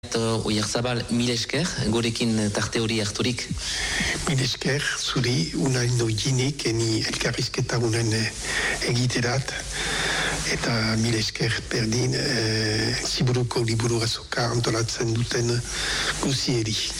Oiarzabal, mil esker, gorekin tarte hori harturik. Mil esker, zuri unain doiginik, eni elkarrizketa unen egiterat, eta mil esker berdin ziburuko liburu azoka antolatzen duten guzieri.